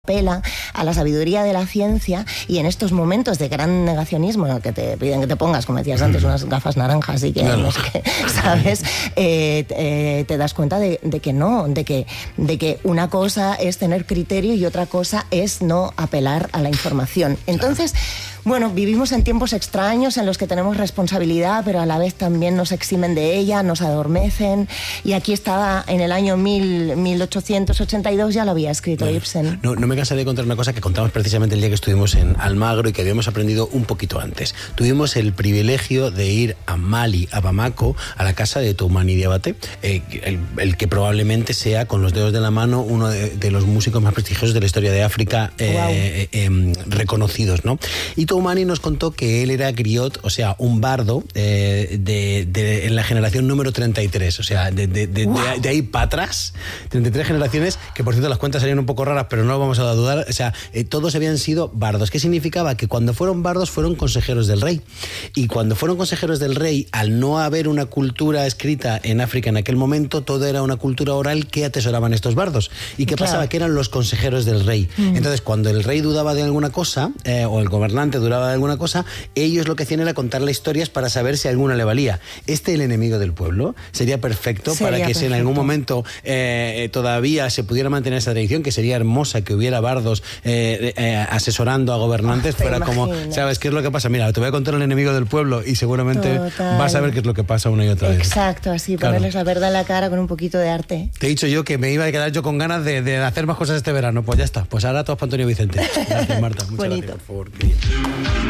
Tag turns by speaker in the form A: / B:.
A: apela a la sabiduría de la ciencia, y en estos momentos de gran negacionismo en el que te piden que te pongas, como decías antes, unas gafas naranjas y que no sé qué, ¿sabes? Te das cuenta de que una cosa es tener criterio y otra cosa es no apelar a la información. Entonces, bueno, vivimos en tiempos extraños en los que tenemos responsabilidad, pero a la vez también nos eximen de ella, nos adormecen. Y aquí estaba en el año 1882, ya lo había escrito Ibsen.
B: No me cansaré de contar una cosa que contamos precisamente el día que estuvimos en Almagro y que habíamos aprendido un poquito antes. Tuvimos el privilegio de ir a Mali, a Bamako, a la casa de Toumani Diabaté, el que probablemente sea, con los dedos de la mano, uno de los músicos más prestigiosos de la historia de África, reconocidos, ¿no? Y Toumani nos contó que él era griot, o sea, un bardo en la generación número 33, o sea, de ahí para atrás, 33 generaciones, que por cierto las cuentas salían un poco raras, pero no vamos a dudar, o sea, todos habían sido bardos. ¿Qué significaba? Que cuando fueron bardos fueron consejeros del rey, y cuando fueron consejeros del rey, al no haber una cultura escrita en África en aquel momento, todo era una cultura oral que atesoraban estos bardos. ¿Y qué pasaba? Que eran los consejeros del rey. Entonces, cuando el rey dudaba de alguna cosa, o el gobernante duraba de alguna cosa, ellos lo que hacían era contarle historias para saber si alguna le valía. El enemigo del pueblo, sería perfecto para que si en algún momento todavía se pudiera mantener esa tradición, que sería hermosa que hubiera bardos asesorando a gobernantes, fuera como, ¿sabes qué es lo que pasa? Mira, te voy a contar el enemigo del pueblo y seguramente vas a ver qué es lo que pasa una y otra vez.
A: Exacto, así, ponerles la verdad en la cara con un poquito de arte.
B: Te he dicho yo que me iba a quedar yo con ganas de hacer más cosas este verano. Pues ya está, pues ahora todos para Antonio Vicente. Gracias, Marta. Muchas gracias, por favor.